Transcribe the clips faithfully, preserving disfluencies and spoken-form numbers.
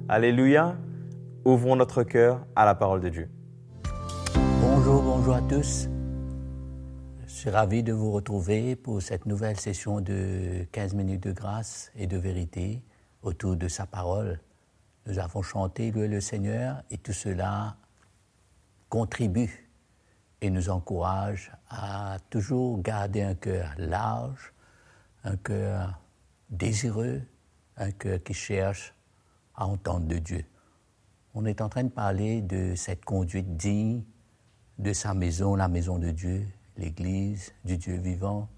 Alléluia. Ouvrons notre cœur à la parole de Dieu. Bonjour, bonjour à tous. Je suis ravi de vous retrouver pour cette nouvelle session de quinze minutes de grâce et de vérité autour de sa parole. Nous avons chanté Louer le Seigneur et tout cela contribue et nous encourage à toujours garder un cœur large, un cœur désireux, un cœur qui cherche à entendre de Dieu. On est en train de parler de cette conduite digne de sa maison, la maison de Dieu, l'Église du Dieu vivant.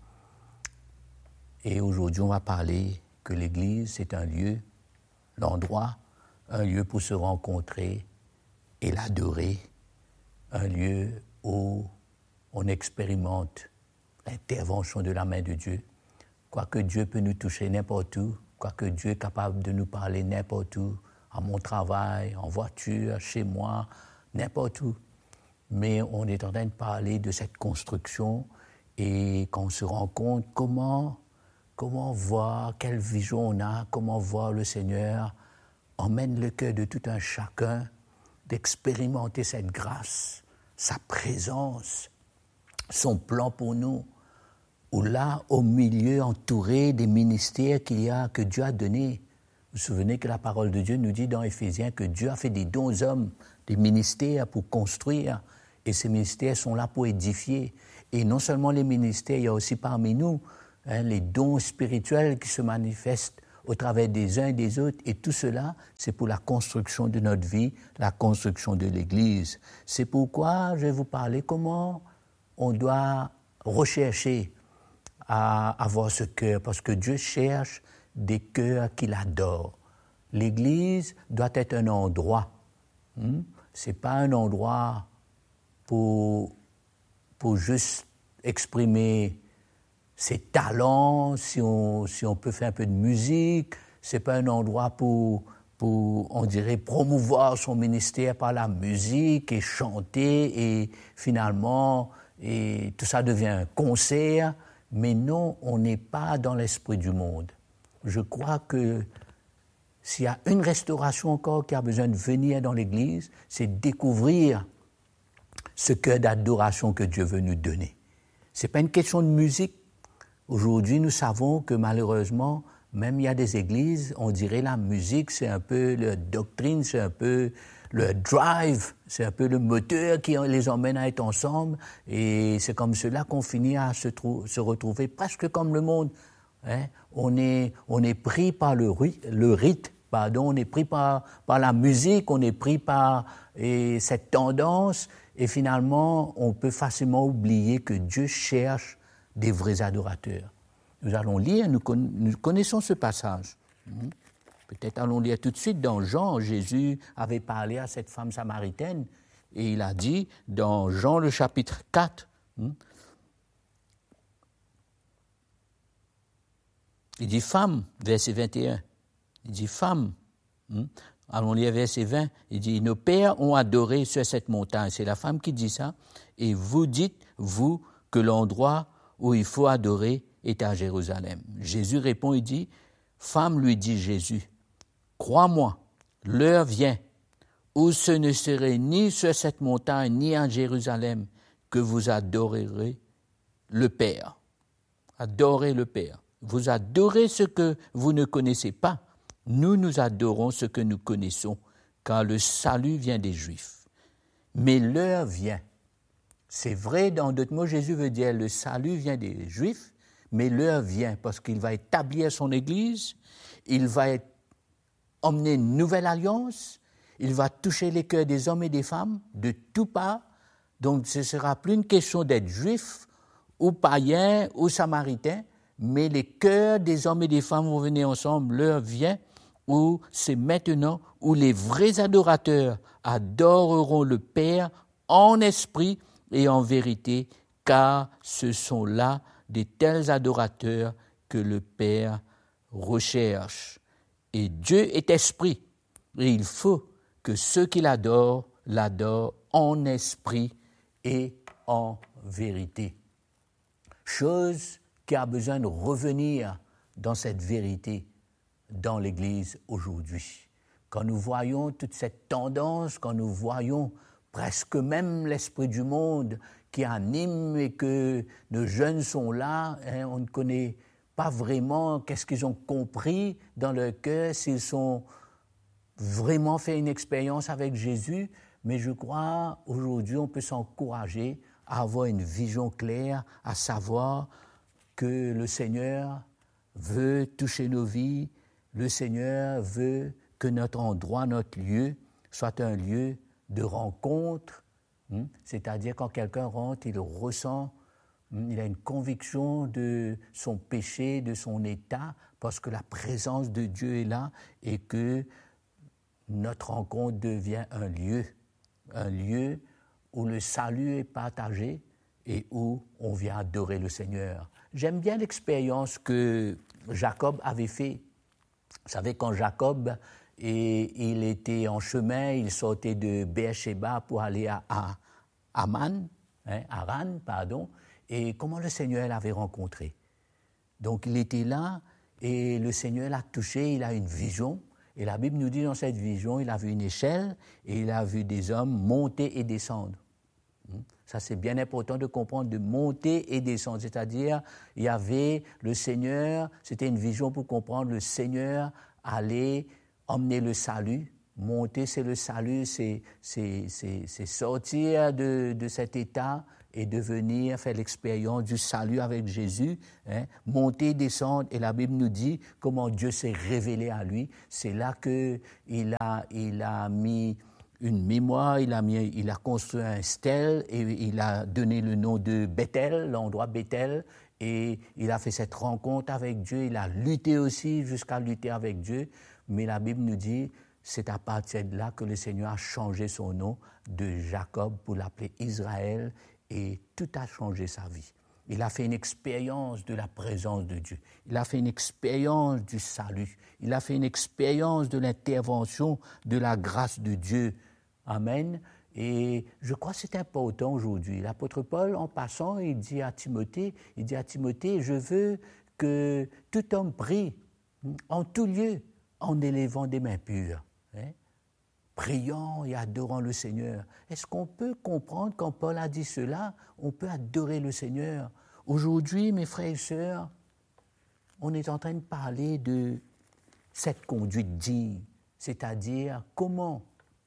Et aujourd'hui, on va parler que l'Église, c'est un lieu, l'endroit, un lieu pour se rencontrer et l'adorer, un lieu où on expérimente l'intervention de la main de Dieu. Quoique Dieu peut nous toucher n'importe où, quoique Dieu est capable de nous parler n'importe où, à mon travail, en voiture, chez moi, n'importe où. Mais on est en train de parler de cette construction et quand on se rend compte comment, comment voir, quelle vision on a, comment voir le Seigneur emmène le cœur de tout un chacun d'expérimenter cette grâce, sa présence, son plan pour nous, ou là, au milieu, entouré des ministères qu'il y a, que Dieu a donnés. Vous vous souvenez que la parole de Dieu nous dit dans Éphésiens que Dieu a fait des dons aux hommes, des ministères pour construire, et ces ministères sont là pour édifier. Et non seulement les ministères, il y a aussi parmi nous hein, les dons spirituels qui se manifestent au travers des uns et des autres, et tout cela, c'est pour la construction de notre vie, la construction de l'Église. C'est pourquoi je vais vous parler comment on doit rechercher à avoir ce cœur, parce que Dieu cherche des cœurs qu'il adore. L'Église doit être un endroit. Hein? Ce n'est pas un endroit pour, pour juste exprimer ses talents, si on, si on peut faire un peu de musique. Ce n'est pas un endroit pour, pour, on dirait, promouvoir son ministère par la musique et chanter, et finalement, et tout ça devient un concert. Mais non, on n'est pas dans l'esprit du monde. Je crois que s'il y a une restauration encore qui a besoin de venir dans l'Église, c'est découvrir ce cœur d'adoration que Dieu veut nous donner. Ce n'est pas une question de musique. Aujourd'hui, nous savons que malheureusement, même il y a des églises, on dirait la musique, c'est un peu la doctrine, c'est un peu le drive, c'est un peu le moteur qui les emmène à être ensemble, et c'est comme cela qu'on finit à se, trou- se retrouver presque comme le monde. Hein? On est, on est pris par le, le rythme, pardon, on est pris par, par la musique, on est pris par et cette tendance, et finalement, on peut facilement oublier que Dieu cherche des vrais adorateurs. Nous allons lire, nous, conna- nous connaissons ce passage. Mmh. Peut-être allons lire tout de suite dans Jean. Jésus avait parlé à cette femme samaritaine et il a dit dans Jean le chapitre quatre, hein, il dit « Femme », verset vingt et un, il dit « Femme hein, », allons lire verset vingt, il dit « Nos pères ont adoré sur cette montagne ». C'est la femme qui dit ça. Et vous dites, vous, que l'endroit où il faut adorer est à Jérusalem. Jésus répond, il dit « Femme, lui dit Jésus, crois-moi, l'heure vient où ce ne serait ni sur cette montagne ni à Jérusalem que vous adorerez le Père. » Adorez le Père. Vous adorez ce que vous ne connaissez pas. Nous, nous adorons ce que nous connaissons, car le salut vient des Juifs. Mais l'heure vient. C'est vrai, dans d'autres mots, Jésus veut dire le salut vient des Juifs, mais l'heure vient parce qu'il va établir son Église, il va être emmener une nouvelle alliance, il va toucher les cœurs des hommes et des femmes de tous parts. Donc ce ne sera plus une question d'être juif ou païen ou samaritain, mais les cœurs des hommes et des femmes vont venir ensemble. L'heure vient où c'est maintenant où les vrais adorateurs adoreront le Père en esprit et en vérité, car ce sont là des tels adorateurs que le Père recherche. Et Dieu est esprit, et il faut que ceux qui l'adorent, l'adorent en esprit et en vérité. Chose qui a besoin de revenir dans cette vérité dans l'Église aujourd'hui. quand nous voyons toute cette tendance, quand nous voyons presque même l'esprit du monde qui anime et que nos jeunes sont là, hein, on ne connaît pas vraiment qu'est-ce qu'ils ont compris dans leur cœur, s'ils sont vraiment fait une expérience avec Jésus, mais je crois aujourd'hui on peut s'encourager à avoir une vision claire, à savoir que le Seigneur veut toucher nos vies, le Seigneur veut que notre endroit, notre lieu, soit un lieu de rencontre, hein, c'est-à-dire quand quelqu'un rentre, il ressent, hein, il a une conviction de son péché, de son état, parce que la présence de Dieu est là et que notre rencontre devient un lieu, un lieu où le salut est partagé et où on vient adorer le Seigneur. J'aime bien l'expérience que Jacob avait fait. Vous savez, quand Jacob, et, il était en chemin, il sortait de Beersheba pour aller à, à Aman, hein, Haran, pardon, et comment le Seigneur l'avait rencontré. Donc il était là et le Seigneur l'a touché, il a une vision. Et la Bible nous dit dans cette vision, il a vu une échelle et il a vu des hommes monter et descendre. Ça, c'est bien important de comprendre, de monter et descendre. C'est-à-dire, il y avait le Seigneur, c'était une vision pour comprendre, le Seigneur allait emmener le salut. Monter, c'est le salut, c'est, c'est, c'est, c'est sortir de, de cet état et devenir, faire l'expérience du salut avec Jésus. Hein. Monter, descendre, et la Bible nous dit comment Dieu s'est révélé à lui. C'est là qu'il a, il a mis une mémoire, il a, mis, il a construit un stèle et il a donné le nom de Bethel, l'endroit Bethel, et il a fait cette rencontre avec Dieu, il a lutté aussi jusqu'à lutter avec Dieu, mais la Bible nous dit, c'est à partir de là que le Seigneur a changé son nom de Jacob pour l'appeler Israël et tout a changé sa vie. Il a fait une expérience de la présence de Dieu. Il a fait une expérience du salut. Il a fait une expérience de l'intervention de la grâce de Dieu. Amen. Et je crois que c'est important aujourd'hui. L'apôtre Paul, en passant, il dit à Timothée, il dit à Timothée, je veux que tout homme prie en tout lieu en élevant des mains pures, hein, priant et adorant le Seigneur. Est-ce qu'on peut comprendre quand Paul a dit cela, on peut adorer le Seigneur? Aujourd'hui, mes frères et sœurs, on est en train de parler de cette conduite digne, c'est-à-dire comment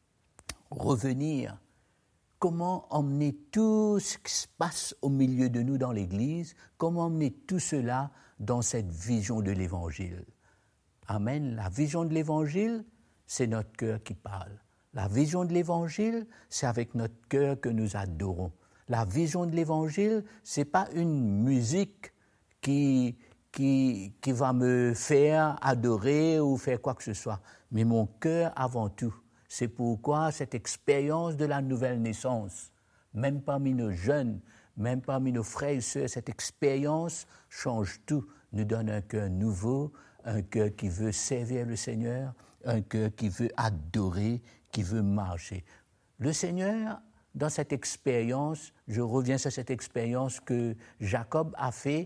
revenir, comment emmener tout ce qui se passe au milieu de nous dans l'Église, comment emmener tout cela dans cette vision de l'Évangile. Amen. La vision de l'Évangile, c'est notre cœur qui parle. La vision de l'Évangile, c'est avec notre cœur que nous adorons. La vision de l'Évangile, c'est pas une musique qui, qui, qui va me faire adorer ou faire quoi que ce soit, mais mon cœur avant tout. C'est pourquoi cette expérience de la nouvelle naissance, même parmi nos jeunes, même parmi nos frères et sœurs, cette expérience change tout, nous donne un cœur nouveau, un cœur qui veut servir le Seigneur, un cœur qui veut adorer, qui veut marcher. Le Seigneur, dans cette expérience, je reviens sur cette expérience que Jacob a fait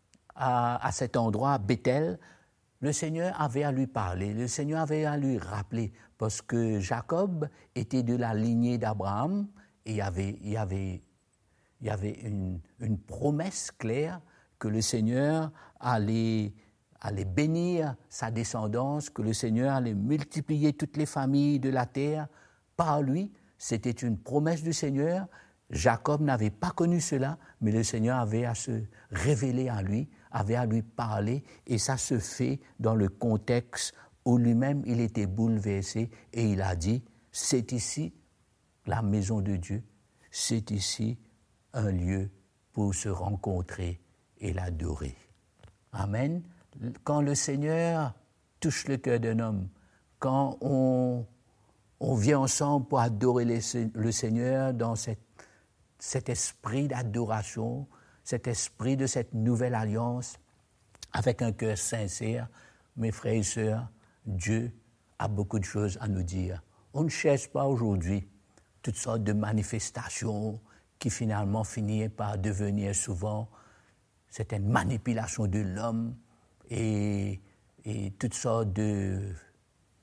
à, à cet endroit, à Bethel, le Seigneur avait à lui parler, le Seigneur avait à lui rappeler, parce que Jacob était de la lignée d'Abraham, et il y avait, il y avait, il y avait une, une promesse claire que le Seigneur allait, allait bénir sa descendance, que le Seigneur allait multiplier toutes les familles de la terre par lui. C'était une promesse du Seigneur. Jacob n'avait pas connu cela, mais le Seigneur avait à se révéler à lui, avait à lui parler, et ça se fait dans le contexte où lui-même il était bouleversé, et il a dit, c'est ici la maison de Dieu, c'est ici un lieu pour se rencontrer et l'adorer. Amen. Quand le Seigneur touche le cœur d'un homme, quand on, on vient ensemble pour adorer les, le Seigneur dans cette cet esprit d'adoration, cet esprit de cette nouvelle alliance, avec un cœur sincère, mes frères et sœurs, Dieu a beaucoup de choses à nous dire. On ne cherche pas aujourd'hui toutes sortes de manifestations qui finalement finissent par devenir souvent certaines manipulations de l'homme et, et toutes sortes de,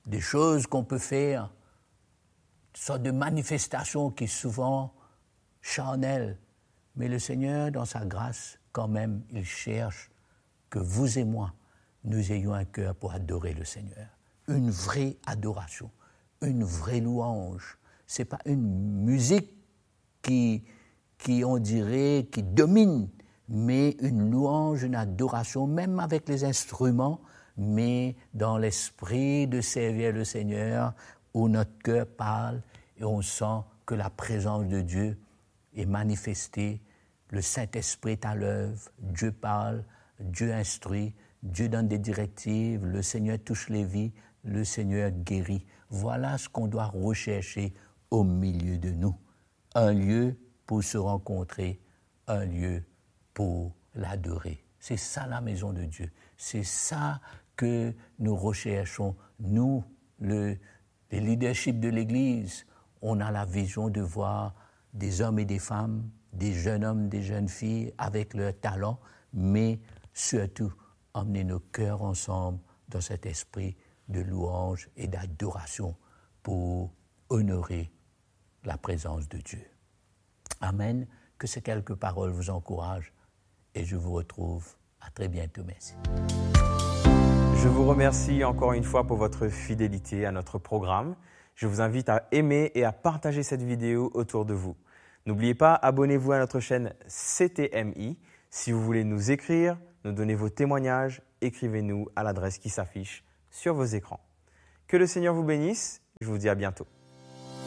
des choses qu'on peut faire, une sorte de manifestation qui est souvent charnelle. Mais le Seigneur, dans sa grâce, quand même, il cherche que vous et moi, nous ayons un cœur pour adorer le Seigneur. Une vraie adoration, une vraie louange. Ce n'est pas une musique qui, qui, on dirait, qui domine, mais une louange, une adoration, même avec les instruments, mais dans l'esprit de servir le Seigneur, où notre cœur parle et on sent que la présence de Dieu est manifestée, le Saint-Esprit est à l'œuvre, Dieu parle, Dieu instruit, Dieu donne des directives, le Seigneur touche les vies, le Seigneur guérit. Voilà ce qu'on doit rechercher au milieu de nous. Un lieu pour se rencontrer, un lieu pour l'adorer. C'est ça la maison de Dieu. C'est ça que nous recherchons. Nous, le, les leadership de l'Église, on a la vision de voir des hommes et des femmes, des jeunes hommes, des jeunes filles avec leurs talents, mais surtout emmener nos cœurs ensemble dans cet esprit de louange et d'adoration pour honorer la présence de Dieu. Amen. Que ces quelques paroles vous encouragent et je vous retrouve à très bientôt. Merci. Je vous remercie encore une fois pour votre fidélité à notre programme. Je vous invite à aimer et à partager cette vidéo autour de vous. N'oubliez pas, abonnez-vous à notre chaîne C T M I. Si vous voulez nous écrire, nous donner vos témoignages, écrivez-nous à l'adresse qui s'affiche sur vos écrans. Que le Seigneur vous bénisse. Je vous dis à bientôt.